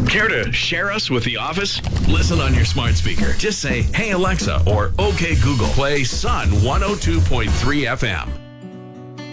Care to share us with the office? Listen on your smart speaker. Just say, "Hey Alexa," or "Okay Google, play Sun 102.3 FM."